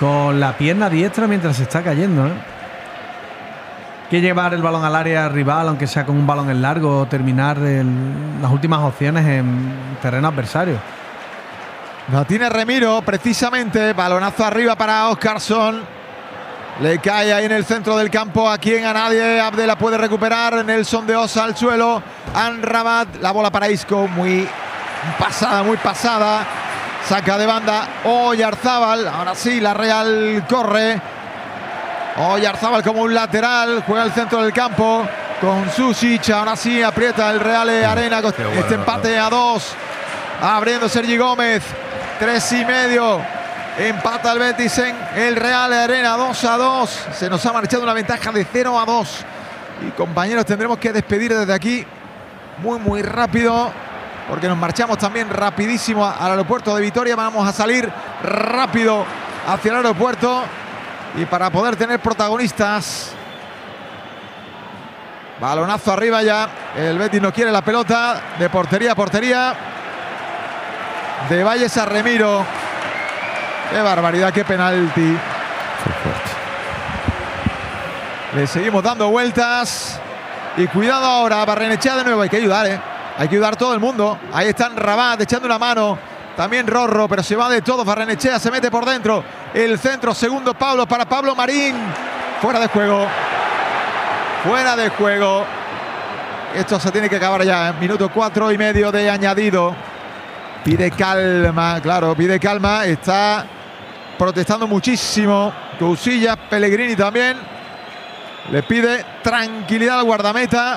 con la pierna diestra mientras se está cayendo, ¿eh? Que llevar el balón al área rival, aunque sea con un balón en largo, o terminar las últimas opciones en terreno adversario. La tiene Remiro, precisamente. Balonazo arriba para Óscarson. Le cae ahí en el centro del campo. A quien a nadie. Abde la puede recuperar. Nelson de Osa al suelo. Amrabat. La bola para Isco. Muy pasada. Saca de banda Oyarzábal. Ahora sí, la Real corre. Oyarzábal como un lateral. Juega al centro del campo con Susic. Ahora sí aprieta el Real Arena. Este empate a 2. Abriendo Sergi Gómez. 3,5. Empata el Betis en el Real Arena. 2-2. Se nos ha marchado una ventaja de 0-2. Y compañeros, tendremos que despedir desde aquí muy rápido, porque nos marchamos también rapidísimo al aeropuerto de Vitoria. Vamos a salir rápido hacia el aeropuerto, y para poder tener protagonistas. Balonazo arriba ya. El Betis no quiere la pelota. De portería a portería. De Valles a Remiro. Qué barbaridad, qué penalti. Le seguimos dando vueltas. Y cuidado ahora, Barrenechea de nuevo. Hay que ayudar, hay que ayudar todo el mundo. Ahí están Rabat echando una mano. También Rorro, pero se va de todo. Barrenechea se mete por dentro. El centro, segundo Pablo para Pablo Marín. Fuera de juego. Fuera de juego. Esto se tiene que acabar ya. Minuto 4,5 de añadido. Pide calma, claro, pide calma. Está protestando muchísimo Cousillas, Pellegrini también. Le pide tranquilidad al guardameta,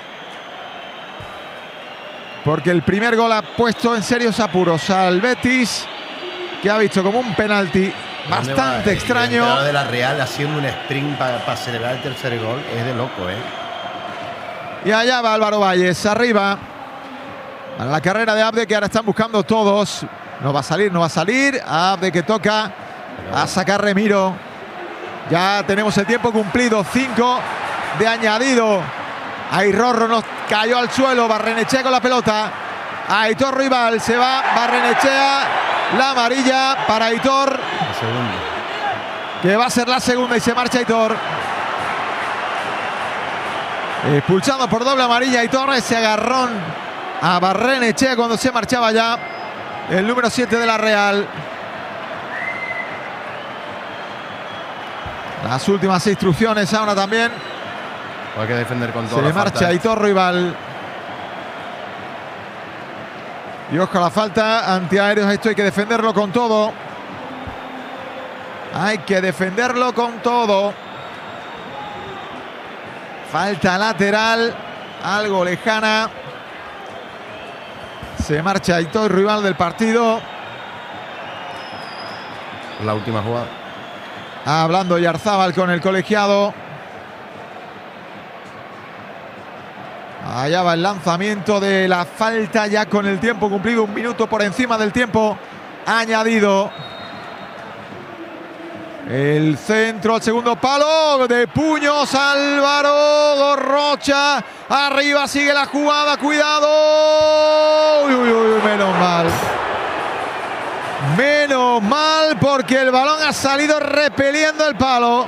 porque el primer gol ha puesto en serios apuros al Betis, que ha visto como un penalti bastante extraño. El de la Real haciendo un sprint para celebrar el tercer gol es de loco, Y allá va Álvaro Valles, arriba. A la carrera de Abde, que ahora están buscando todos. No va a salir. Abde que toca a sacar Remiro. Ya tenemos el tiempo cumplido. 5 de añadido. Ahí Rorro nos cayó al suelo. Barrenechea con la pelota. Aitor Rival. Se va Barrenechea. La amarilla para Aitor. La segunda. Que va a ser la segunda y se marcha Aitor. Expulsado por doble amarilla Aitor. Ese agarrón a Barrenechea cuando se marchaba ya el número 7 de la Real. Las últimas instrucciones ahora también. Hay que defender con todo. Se marcha Aitor Rival. Y ojo a la falta. Antiaéreos, esto hay que defenderlo con todo. Hay que defenderlo con todo. Falta lateral. Algo lejana. Se marcha Aitor Rival del partido. La última jugada. Hablando Oyarzábal con el colegiado. Allá va el lanzamiento de la falta, ya con el tiempo cumplido, 1 minuto por encima del tiempo añadido. El centro al segundo palo, de puños Álvaro Gorrocha. Arriba sigue la jugada, cuidado. Uy, menos mal. Menos mal, porque el balón ha salido repeliendo el palo.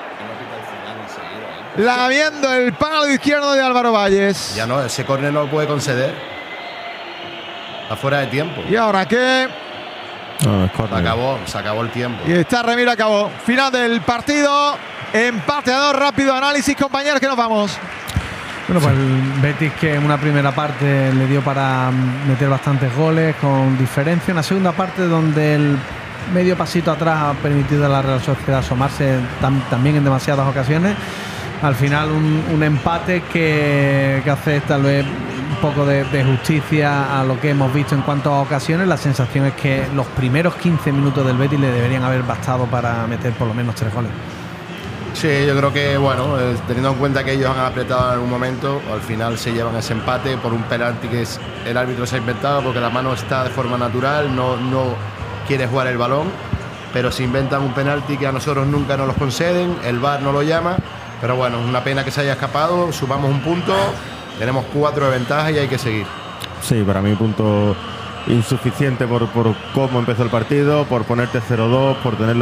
Lamiendo el palo izquierdo de Álvaro Valles. Ya no, ese córner no lo puede conceder. Está fuera de tiempo. ¿Y ahora qué? No, se acabó el tiempo. Y está Remiro, acabó. Final del partido. Empate a 2, rápido análisis, compañeros, que nos vamos. Bueno, pues el Betis, que en una primera parte le dio para meter bastantes goles con diferencia. Una segunda parte donde el medio pasito atrás ha permitido a la Real Sociedad asomarse también en demasiadas ocasiones. Al final un empate que hace tal vez un poco de justicia a lo que hemos visto en cuanto a ocasiones. La sensación es que los primeros 15 minutos del Betis le deberían haber bastado para meter por lo menos 3 goles. Sí, yo creo que, bueno, teniendo en cuenta que ellos han apretado en algún momento, al final se llevan ese empate por un penalti que el árbitro se ha inventado, porque la mano está de forma natural, no quiere jugar el balón, pero se inventan un penalti que a nosotros nunca nos lo conceden, el VAR no lo llama. Pero bueno, es una pena que se haya escapado. Sumamos un punto, tenemos 4 de ventaja y hay que seguir. Sí, para mí punto insuficiente por cómo empezó el partido, por ponerte 0-2, por tener